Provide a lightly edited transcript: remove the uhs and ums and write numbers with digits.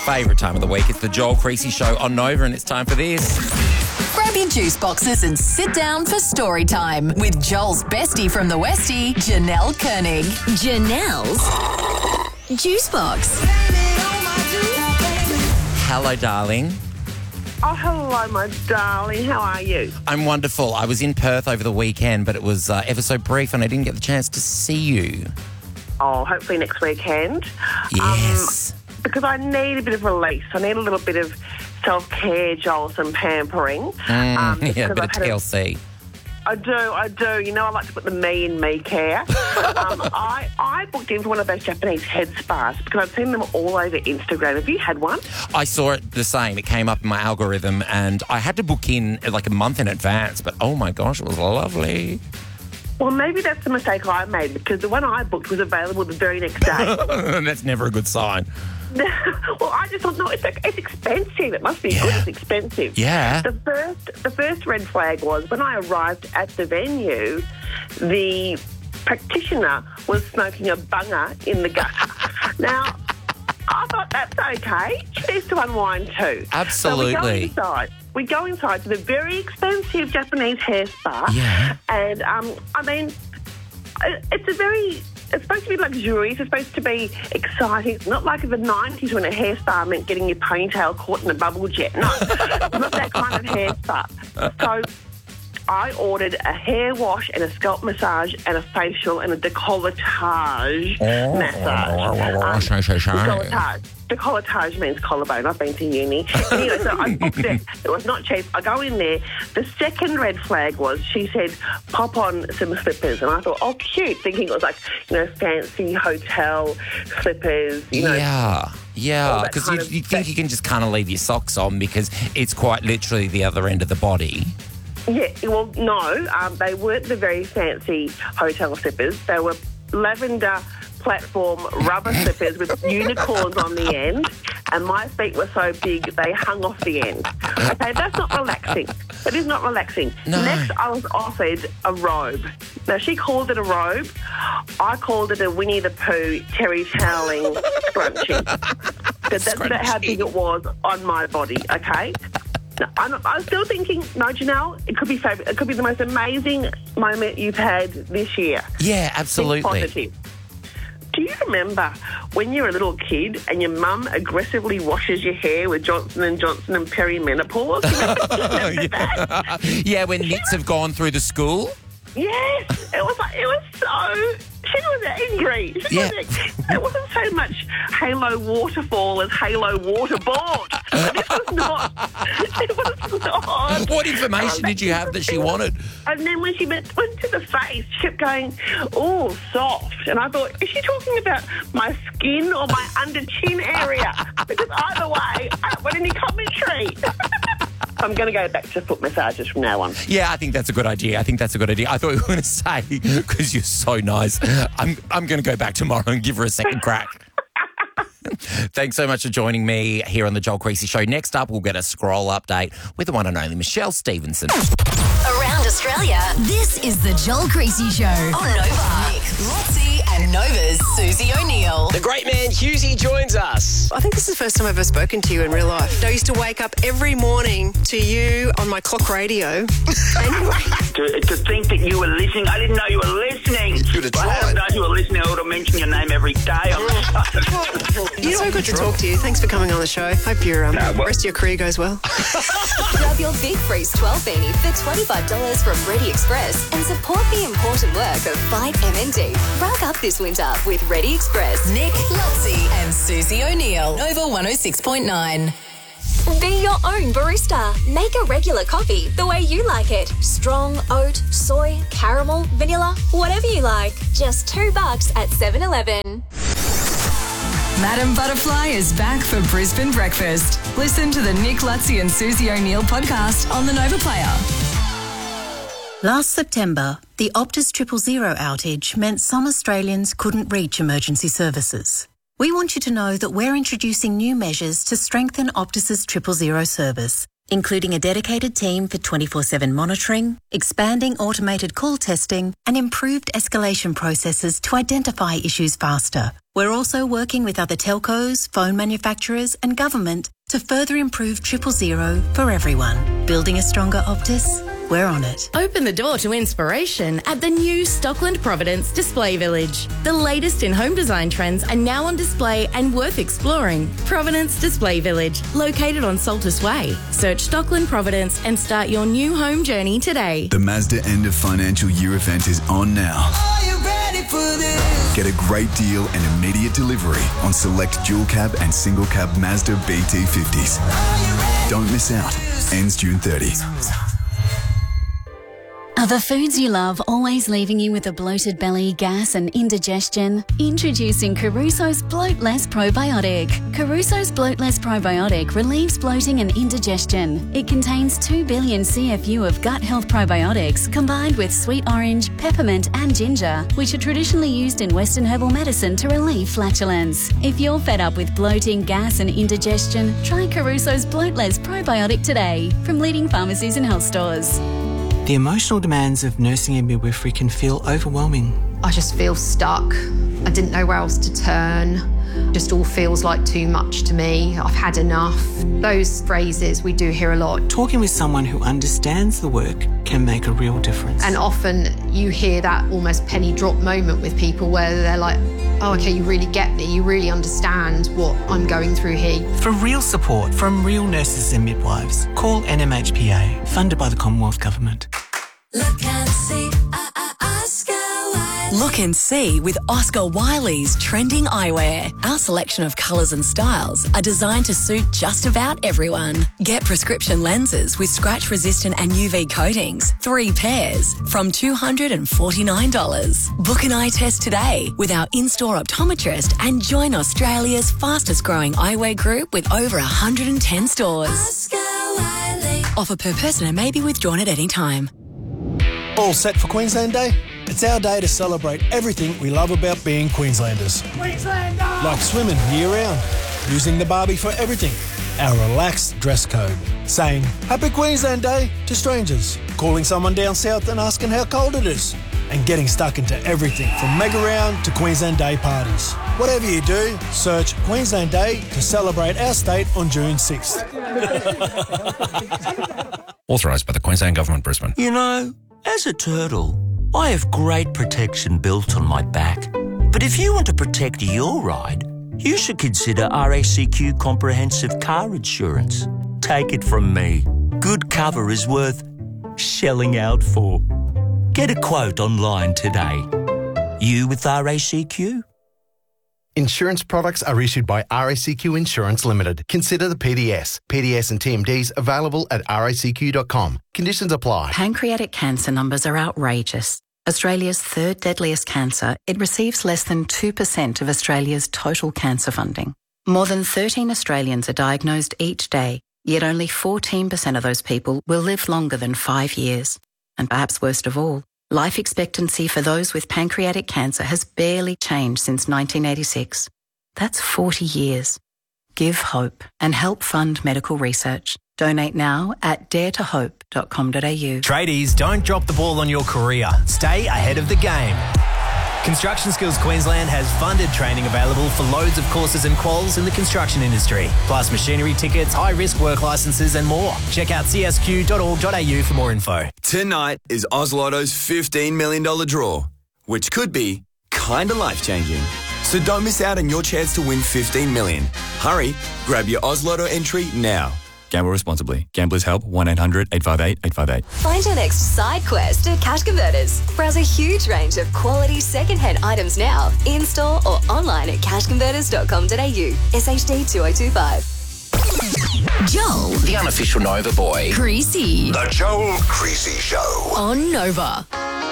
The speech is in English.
Favourite time of the week. It's the Joel Creasy Show on Nova, and it's time for this. Grab your juice boxes and sit down for story time with Joel's bestie from the Westie, Janelle Koenig. Janelle's Juice Box. Hello, darling. Oh, hello, my darling. How are you? I'm wonderful. I was in Perth over the weekend, but it was ever so brief and I didn't get the chance to see you. Oh, hopefully next weekend. Yes. Because I need a bit of release. I need a little bit of self-care, Joel, some pampering. Yeah, a bit of TLC. I do. You know, I like to put the me in me care. I booked in for one of those Japanese head spas because I've seen them all over Instagram. Have you had one? I saw it the same. It came up in my algorithm and I had to book in like a month in advance, but oh my gosh, it was lovely. Well, maybe that's the mistake I made because the one I booked was available the very next day. That's never a good sign. Well, I just thought, no, it's expensive. It must be good. It's expensive. Yeah. The first red flag was when I arrived at the venue, the practitioner was smoking a bunger in the gutter. Now, I thought that's okay. She needs to unwind too. Absolutely. So we go inside to the very expensive Japanese hair spa. Yeah. And, I mean, it's supposed to be luxurious. It's supposed to be exciting. It's not like the 90s when a hair spa meant getting your ponytail caught in a bubble jet. No, it's not that kind of hair spa. So I ordered a hair wash and a scalp massage and a facial and a décolletage massage. Décolletage. Décolletage means collarbone. I've been to uni. Anyway, so I booked it. It was not cheap. I go in there. The second red flag was she said, pop on some slippers. And I thought, oh, cute, thinking it was like, fancy hotel slippers, Yeah, because you think you can just kind of leave your socks on because it's quite literally the other end of the body. Yeah, well, no, they weren't the very fancy hotel slippers. They were lavender platform rubber slippers with unicorns on the end, and my feet were so big they hung off the end. Okay, that's not relaxing. It is not relaxing. No. Next, I was offered a robe. Now, she called it a robe. I called it a Winnie the Pooh terry toweling scrunchie. That's about how big it was on my body, okay? I was still thinking, no, Janelle, it could be fabulous. It could be the most amazing moment you've had this year. Yeah, absolutely. Think positive. Do you remember when you were a little kid and your mum aggressively washes your hair with Johnson & Johnson and perimenopause? Remember that? Yeah, when knits have gone through the school? Yes. It was so... She was angry. It wasn't so much Halo Waterfall as Halo Waterboard. It was not. What information did you have that she wanted? And then when she went to the face, she kept going, oh, soft. And I thought, is she talking about my skin or my under chin area? Because either way, I don't want any commentary. I'm going to go back to foot massages from now on. Yeah, I think that's a good idea. I thought you were going to say, because you're so nice, I'm going to go back tomorrow and give her a second crack. Thanks so much for joining me here on the Joel Creasy Show. Next up, we'll get a scroll update with the one and only Michelle Stevenson. Around Australia, this is the Joel Creasy Show on Nova. Nick, Lotzie and Nova's Susie O'Neill. The great man Hughesy joins us. I think this is the first time I've ever spoken to you in real life. I used to wake up every morning to you on my clock radio. Anyway. To think that you were listening, I didn't know you were listening. You should have tried. I know you were listening. I would have mentioned your name every day on the show. It's so good to talk to you. Thanks for coming on the show. Hope your rest of your career goes well. Grab your Big Freeze 12 beanie for $25 from Ready Express and support the important work of Fight MND. Rack up this winter with Ready Express. Nick, Lotzie and Susie O'Neill. Nova 106.9. Be your own barista. Make a regular coffee the way you like it. Strong, oat, soy, caramel, vanilla, whatever you like. Just $2 at 7-Eleven. Madam Butterfly is back for Brisbane Breakfast. Listen to the Nick, Lutzi and Susie O'Neill podcast on the Nova Player. Last September, the Optus 000 outage meant some Australians couldn't reach emergency services. We want you to know that we're introducing new measures to strengthen Optus's 000 service, including a dedicated team for 24/7 monitoring, expanding automated call testing, and improved escalation processes to identify issues faster. We're also working with other telcos, phone manufacturers, and government to further improve 000 for everyone. Building a stronger Optus? We're on it. Open the door to inspiration at the new Stockland Providence Display Village. The latest in home design trends are now on display and worth exploring. Providence Display Village, located on Saltus Way. Search Stockland Providence and start your new home journey today. The Mazda end of financial year event is on now. Are you ready for this? Get a great deal and immediate delivery on select dual cab and single cab Mazda BT50s. Don't miss out. Ends June 30. Are the foods you love always leaving you with a bloated belly, gas and indigestion? Introducing Caruso's Bloatless Probiotic. Caruso's Bloatless Probiotic relieves bloating and indigestion. It contains 2 billion CFU of gut health probiotics combined with sweet orange, peppermint and ginger, which are traditionally used in Western herbal medicine to relieve flatulence. If you're fed up with bloating, gas and indigestion, try Caruso's Bloatless Probiotic today from leading pharmacies and health stores. The emotional demands of nursing and midwifery can feel overwhelming. I just feel stuck. I didn't know where else to turn. Just all feels like too much to me. I've had enough. Those phrases we do hear a lot. Talking with someone who understands the work can make a real difference. And often you hear that almost penny drop moment with people where they're like, oh, okay, you really get me. You really understand what I'm going through here. For real support from real nurses and midwives, call NMHPA, funded by the Commonwealth Government. Look and see, Oscar Wiley. Look and see with Oscar Wiley's trending eyewear. Our selection of colours and styles are designed to suit just about everyone. Get prescription lenses with scratch-resistant and UV coatings, 3 pairs, from $249. Book an eye test today with our in-store optometrist and join Australia's fastest-growing eyewear group with over 110 stores. Oscar Wiley. Offer per person and may be withdrawn at any time. All set for Queensland Day? It's our day to celebrate everything we love about being Queenslanders. Queenslander! Like swimming year-round, using the Barbie for everything, our relaxed dress code, saying Happy Queensland Day to strangers, calling someone down south and asking how cold it is, and getting stuck into everything from Mega Round to Queensland Day parties. Whatever you do, search Queensland Day to celebrate our state on June 6th. Authorised by the Queensland Government, Brisbane. You know, as a turtle, I have great protection built on my back. But if you want to protect your ride, you should consider RACQ Comprehensive Car Insurance. Take it from me. Good cover is worth shelling out for. Get a quote online today. You with RACQ? Insurance products are issued by RACQ Insurance Limited. Consider the PDS. PDS and TMDs available at racq.com. Conditions apply. Pancreatic cancer numbers are outrageous. Australia's third deadliest cancer, it receives less than 2% of Australia's total cancer funding. More than 13 Australians are diagnosed each day, yet only 14% of those people will live longer than 5 years. And perhaps worst of all, life expectancy for those with pancreatic cancer has barely changed since 1986. That's 40 years. Give hope and help fund medical research. Donate now at daretohope.com.au. Tradies, don't drop the ball on your career. Stay ahead of the game. Construction Skills Queensland has funded training available for loads of courses and quals in the construction industry, plus machinery tickets, high-risk work licences and more. Check out csq.org.au for more info. Tonight is Oz Lotto's $15 million draw, which could be kinda life-changing. So don't miss out on your chance to win $15 million. Hurry, grab your Oz Lotto entry now. Gamble responsibly. Gamblers Help 1-800-858-858. Find your next side quest at Cash Converters. Browse a huge range of quality second-hand items now, in-store or online at cashconverters.com.au. SHD 2025. Joel, The unofficial Nova boy. Creasy. The Joel Creasy Show. On Nova.